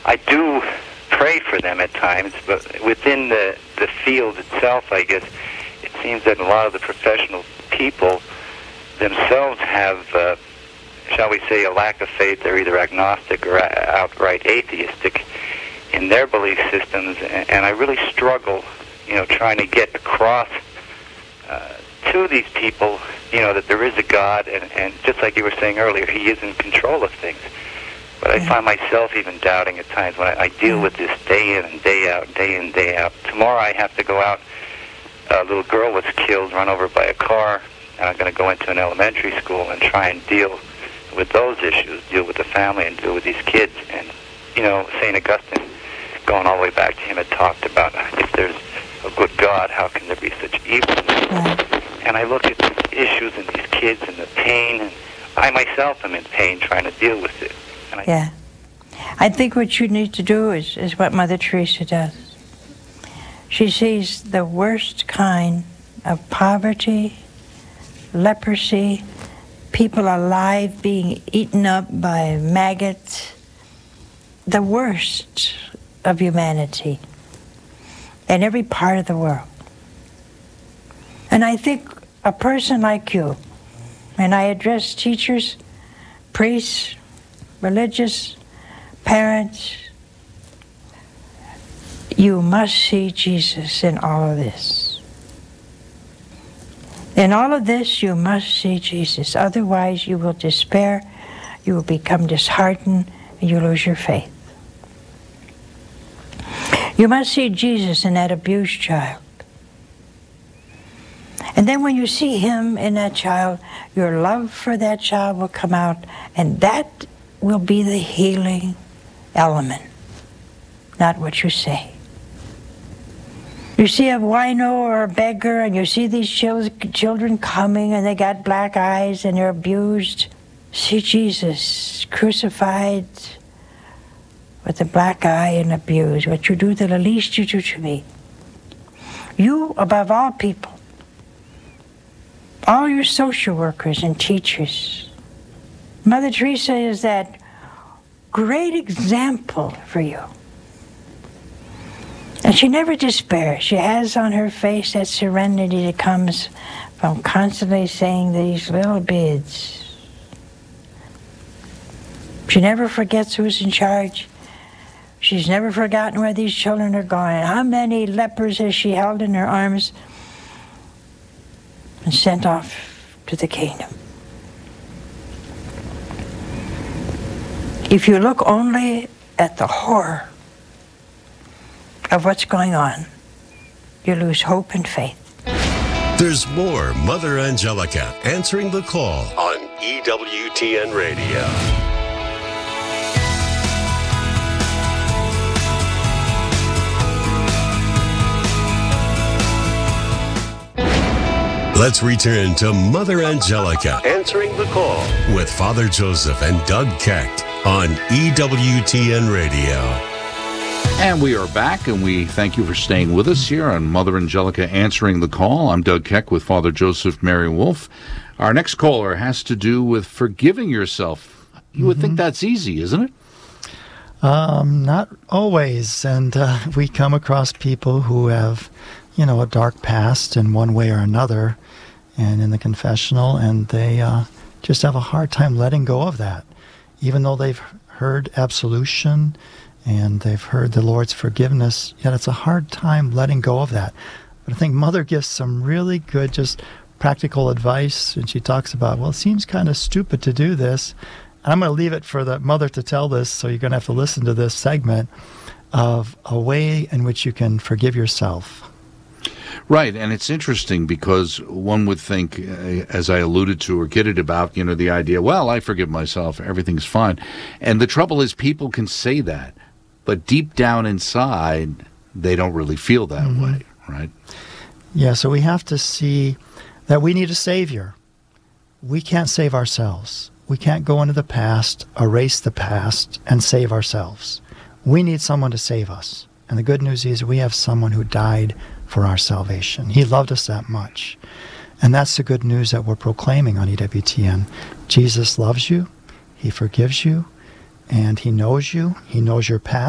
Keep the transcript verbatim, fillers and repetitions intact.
I do pray for them at times, but within the, the field itself, I guess, it seems that a lot of the professional people themselves have, uh, shall we say, a lack of faith. They're either agnostic or outright atheistic in their belief systems, and, and I really struggle, you know, trying to get across uh, to these people, you know, that there is a God, and, and just like you were saying earlier, He is in control of things. But I find myself even doubting at times when I, I deal with this day in and day out, day in, day out. Tomorrow I have to go out. A little girl was killed, run over by a car, and I'm going to go into an elementary school and try and deal with those issues, deal with the family and deal with these kids. And, you know, Saint Augustine, going all the way back to him, had talked about if there's a good God, how can there be such evil? Right. And I look at these issues and these kids and the pain, and I myself am in pain trying to deal with it. And I yeah. I think what you need to do is, is what Mother Teresa does. She sees the worst kind of poverty, leprosy, people alive being eaten up by maggots, the worst of humanity in every part of the world. And I think a person like you, and I address teachers, priests, religious, parents, you must see Jesus in all of this. In all of this, you must see Jesus. Otherwise, you will despair, you will become disheartened, and you lose your faith. You must see Jesus in that abused child. And then when you see Him in that child, your love for that child will come out, and that will be the healing element, not what you say. You see a wino or a beggar, and you see these chil- children coming, and they got black eyes, and they're abused. See Jesus crucified with a black eye and abused. What you do to the least you do to me. You, above all people, all your social workers and teachers, Mother Teresa is that great example for you. And she never despairs. She has on her face that serenity that comes from constantly saying these little bids. She never forgets who's in charge. She's never forgotten where these children are going. How many lepers has she held in her arms and sent off to the kingdom? If you look only at the horror of what's going on, you lose hope and faith. There's more Mother Angelica answering the call on E W T N Radio. Let's return to Mother Angelica answering the call with Father Joseph and Doug Keck on E W T N Radio. And we are back, and we thank you for staying with us here on Mother Angelica Answering the Call. I'm Doug Keck with Father Joseph Mary Wolf. Our next caller has to do with forgiving yourself. You mm-hmm. would think that's easy, isn't it? Um, not always. And uh, we come across people who have, you know, a dark past in one way or another, and in the confessional, and they uh, just have a hard time letting go of that. Even though they've heard absolution and they've heard the Lord's forgiveness, yet it's a hard time letting go of that. But I think Mother gives some really good, just practical advice, and she talks about, well, it seems kind of stupid to do this. And I'm going to leave it for the Mother to tell this, so you're going to have to listen to this segment of a way in which you can forgive yourself. Right, and it's interesting because one would think, uh, as I alluded to or kidded about, you know, the idea, well, I forgive myself, everything's fine. And the trouble is people can say that, but deep down inside, they don't really feel that mm-hmm. way, right? Yeah, so we have to see that we need a Savior. We can't save ourselves. We can't go into the past, erase the past, and save ourselves. We need someone to save us. And the good news is we have someone who died for our salvation. He loved us that much. And that's the good news that we're proclaiming on E W T N. Jesus loves you. He forgives you. And He knows you. He knows your past.